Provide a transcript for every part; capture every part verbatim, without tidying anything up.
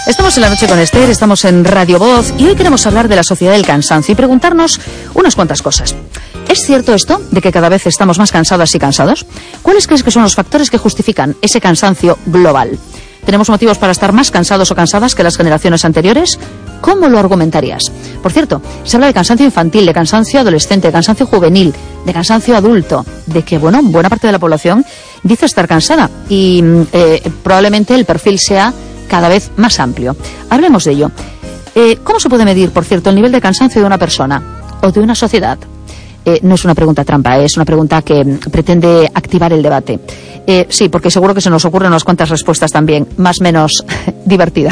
Estamos en La Noche con Esther, estamos en Radio Voz y hoy queremos hablar de la sociedad del cansancio y preguntarnos unas cuantas cosas. ¿Es cierto esto de que cada vez estamos más cansadas y cansados? ¿Cuáles crees que son los factores que justifican ese cansancio global? ¿Tenemos motivos para estar más cansados o cansadas que las generaciones anteriores? ¿Cómo lo argumentarías? Por cierto, se habla de cansancio infantil, de cansancio adolescente, de cansancio juvenil, de cansancio adulto, de que, bueno, buena parte de la población dice estar cansada y eh, probablemente el perfil sea cada vez más amplio. Hablemos de ello. Eh, ¿Cómo se puede medir, por cierto, el nivel de cansancio de una persona o de una sociedad? Eh, no es una pregunta trampa, eh, es una pregunta que pretende activar el debate. Eh, sí, porque seguro que se nos ocurren unas cuantas respuestas también, más o menos divertidas.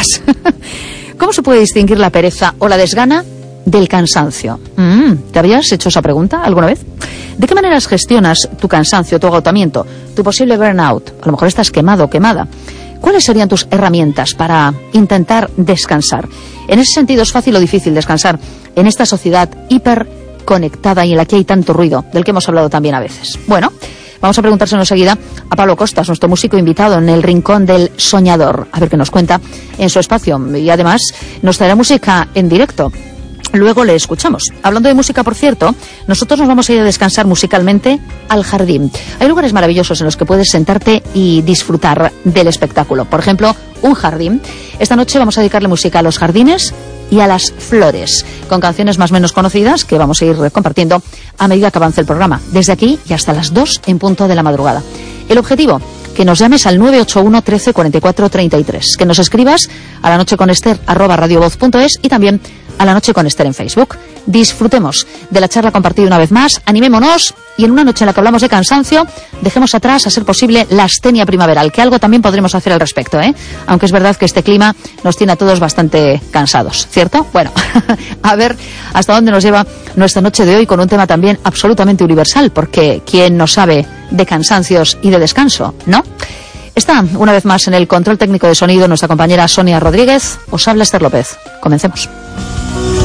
¿Cómo se puede distinguir la pereza o la desgana del cansancio? Mm, ¿Te habías hecho esa pregunta alguna vez? ¿De qué maneras gestionas tu cansancio, tu agotamiento, tu posible burnout? A lo mejor estás quemado o quemada. ¿Cuáles serían tus herramientas para intentar descansar? En ese sentido, ¿es fácil o difícil descansar en esta sociedad hiperconectada y en la que hay tanto ruido, del que hemos hablado también a veces? Bueno, vamos a preguntárselo enseguida a Pablo Costas, nuestro músico invitado en el Rincón del Soñador, a ver qué nos cuenta en su espacio. Y además nos traerá música en directo. Luego le escuchamos. Hablando de música, por cierto, nosotros nos vamos a ir a descansar musicalmente al jardín. Hay lugares maravillosos en los que puedes sentarte y disfrutar del espectáculo. Por ejemplo, un jardín. Esta noche vamos a dedicarle música a los jardines y a las flores, con canciones más o menos conocidas que vamos a ir compartiendo a medida que avance el programa, desde aquí y hasta las dos en punto de la madrugada. El objetivo, que nos llames al nueve ocho uno, trece, cuarenta y cuatro, treinta y tres, que nos escribas a la noche con Esther arroba radiovoz punto es y también a La Noche con Esther en Facebook. Disfrutemos de la charla compartida una vez más, animémonos y en una noche en la que hablamos de cansancio, dejemos atrás, a ser posible, la astenia primaveral, que algo también podremos hacer al respecto, ¿eh? Aunque es verdad que este clima nos tiene a todos bastante cansados, ¿cierto? Bueno, a ver hasta dónde nos lleva nuestra noche de hoy con un tema también absolutamente universal, porque ¿quién no sabe de cansancios y de descanso, no? Está una vez más en el control técnico de sonido nuestra compañera Sonia Rodríguez. Os habla Esther López. Comencemos.